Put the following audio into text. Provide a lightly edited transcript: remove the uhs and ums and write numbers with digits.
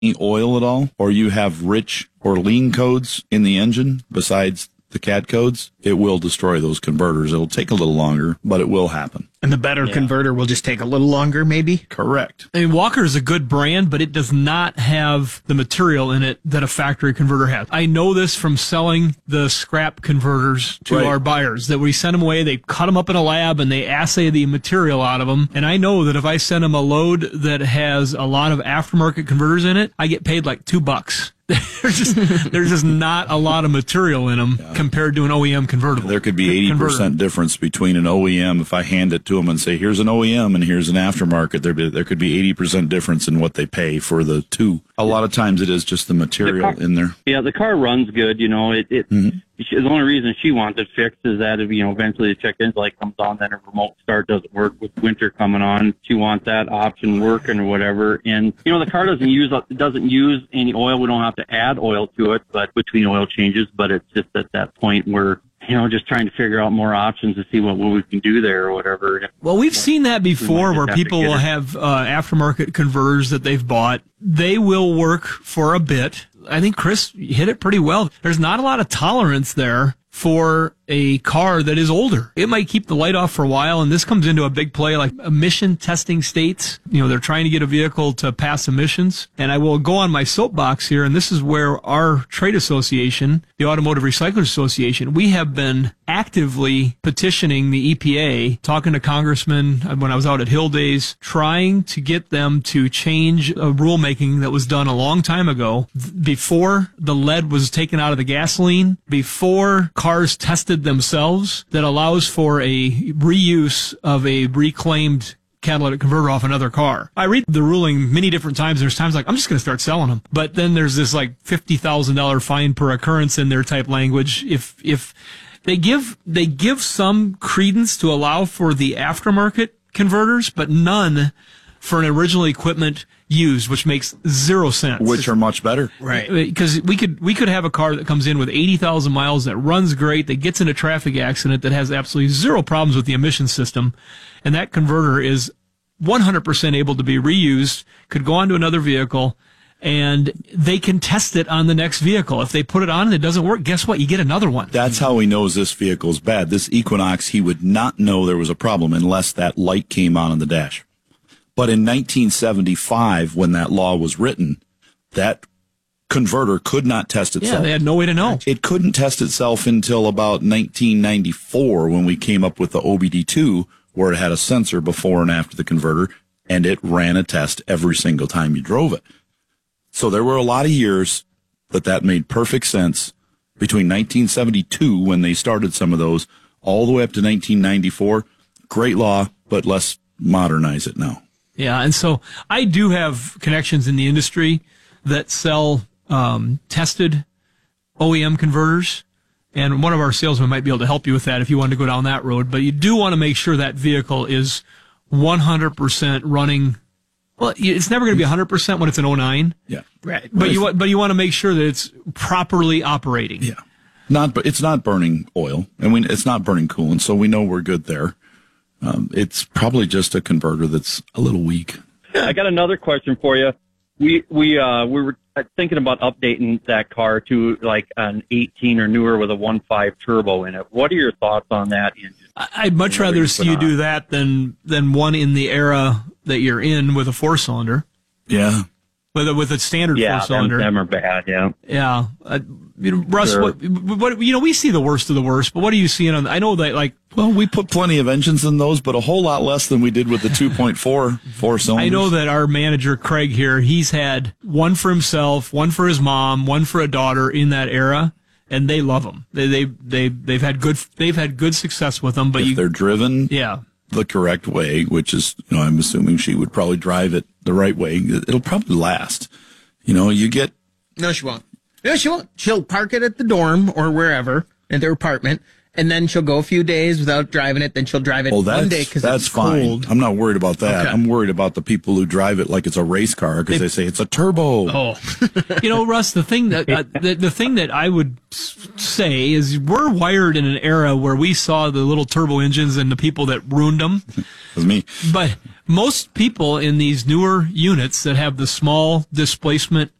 oil at all, or you have rich or lean codes in the engine besides the CAD codes, it will destroy those converters. It'll take a little longer, but it will happen. And the better converter will just take a little longer, maybe? Correct. I mean, Walker is a good brand, but it does not have the material in it that a factory converter has. I know this from selling the scrap converters to our buyers, that we send them away, they cut them up in a lab, and they assay the material out of them. And I know that if I send them a load that has a lot of aftermarket converters in it, I get paid like $2. There's just not a lot of material in them compared to an OEM convertible. There could be 80% difference between an OEM. If I hand it to them and say, here's an OEM and here's an aftermarket, there could be 80% difference in what they pay for the two. A lot of times it is just the material in there. Yeah, the car runs good. You know, the only reason she wants it fixed is that if, eventually the check engine light comes on, then her remote start doesn't work with winter coming on. She wants that option working or whatever. And, the car doesn't use any oil. We don't have to add oil to it, but between oil changes, but it's just at that point where, just trying to figure out more options to see what we can do there or whatever. Well, we've seen that before where people will have aftermarket converters that they've bought. They will work for a bit. I think Chris hit it pretty well. There's not a lot of tolerance there for a car that is older. It might keep the light off for a while, and this comes into a big play like emission testing states. They're trying to get a vehicle to pass emissions. And I will go on my soapbox here, and this is where our trade association, the Automotive Recyclers Association, we have been actively petitioning the EPA, talking to congressmen when I was out at Hill Days, trying to get them to change a rulemaking that was done a long time ago, before the lead was taken out of the gasoline, before cars tested themselves, that allows for a reuse of a reclaimed catalytic converter off another car. I read the ruling many different times. There's times like, I'm just going to start selling them. But then there's this like $50,000 fine per occurrence in their type language. If they give some credence to allow for the aftermarket converters, but none for an original equipment used, which makes zero sense. Which are much better. Right. Because we could have a car that comes in with 80,000 miles, that runs great, that gets in a traffic accident, that has absolutely zero problems with the emission system, and that converter is 100% able to be reused, could go onto another vehicle, and they can test it on the next vehicle. If they put it on and it doesn't work, guess what? You get another one. That's how he knows this vehicle's bad. This Equinox, he would not know there was a problem unless that light came on the dash. But in 1975, when that law was written, that converter could not test itself. Yeah, they had no way to know. It couldn't test itself until about 1994 when we came up with the OBD2, where it had a sensor before and after the converter, and it ran a test every single time you drove it. So there were a lot of years that made perfect sense between 1972, when they started some of those, all the way up to 1994. Great law, but let's modernize it now. Yeah, and so I do have connections in the industry that sell tested OEM converters, and one of our salesmen might be able to help you with that if you want to go down that road. But you do want to make sure that vehicle is 100% running. Well, it's never going to be 100% when it's an 09. Yeah, right. But you want to make sure that it's properly operating. Yeah, it's not burning oil, and it's not burning coolant, so we know we're good there. It's probably just a converter that's a little weak. I got another question for you. We were thinking about updating that car to like an 18 or newer with a 1.5 turbo in it. What are your thoughts on that engine? I'd much rather see you do that than one in the era that you're in with a 4-cylinder. Yeah. With a standard 4-cylinder. Yeah, them are bad, yeah. Yeah. Russ, sure. What we see the worst of the worst, but what are you seeing on, I know that well, we put plenty of engines in those, but a whole lot less than we did with the 2.4 4-cylinders. I know that our manager, Craig here, he's had one for himself, one for his mom, one for a daughter in that era, and they love them. They've had good success with them, but if they're driven the correct way, which is, I'm assuming she would probably drive it the right way, it'll probably last. You get... No, she won't. No, she won't. She'll park it at the dorm or wherever in their apartment, and then she'll go a few days without driving it. Then she'll drive it one day because it's fine. cold. I'm not worried about that. Okay. I'm worried about the people who drive it like it's a race car because they say it's a turbo. Oh, Russ, the thing that I would say is we're wired in an era where we saw the little turbo engines and the people that ruined them. It was me. But most people in these newer units that have the small displacement